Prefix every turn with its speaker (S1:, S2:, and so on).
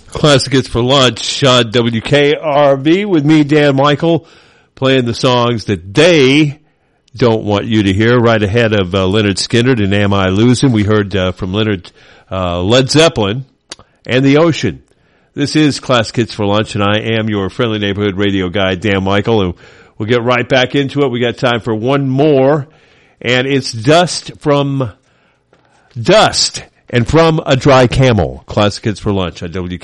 S1: Classic Hits for Lunch on WKRV with me, Dan Michael, playing the songs that they don't want you to hear. Right ahead of Leonard Skinner and Am I Losing? We heard from Leonard Led Zeppelin and The Ocean. This is Classic Hits for Lunch, and I am your friendly neighborhood radio guy, Dan Michael, and we'll get right back into it. We got time for one more, and it's Dust and From a Dry Camel. Classic Hits for Lunch on WKRV.